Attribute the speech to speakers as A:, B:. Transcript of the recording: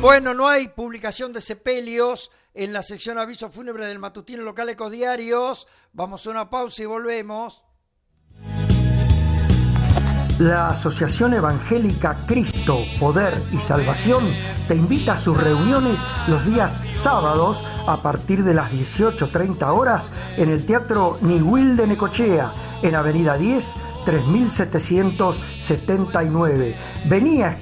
A: Bueno, no hay publicación de sepelios en la sección aviso fúnebre del matutino local Ecodiarios. Vamos a una pausa y volvemos.
B: La Asociación Evangélica Cristo, Poder y Salvación te invita a sus reuniones los días sábados a partir de las 18:30 horas en el Teatro Niwil de Necochea, en Avenida 10, 3779. Vení a